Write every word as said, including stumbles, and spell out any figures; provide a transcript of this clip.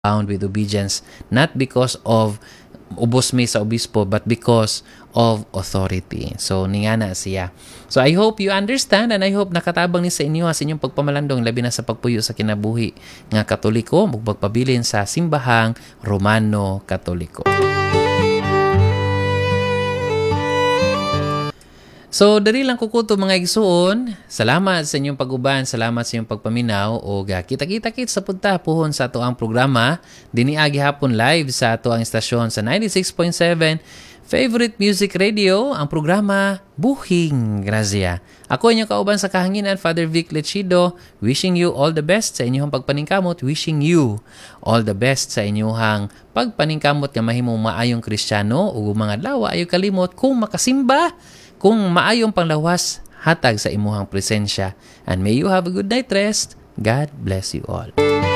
bound with obedience, not because of ubos mi sa obispo, but because of authority. So, ningana siya. So, I hope you understand and I hope nakatabang ni sa inyo sa inyong pagpamalandong, labi na sa pagpuyo sa kinabuhi nga Katoliko, magpagpabilin sa simbahang Romano Katoliko. So, dali lang kukuto mga igsuon. Salamat sa inyong pag-uban, salamat sa inyong pagpaminaw o kita-kita-kit sa punta puhon sa ato ang programa. Diniagi hapon live sa ato ang istasyon sa ninety-six point seven Favorite Music Radio, ang programa Buhing Grazia. Ako inyong kauban sa kahanginan, Father Vic Lechido, wishing you all the best sa inyong pagpaningkamot, wishing you all the best sa inyong pagpaningkamot nga mahimong maayong Kristiyano o mga lawa ayo kalimot kung makasimba, kung maayong panglawas hatag sa imuhang presensya. And may you have a good night rest. God bless you all.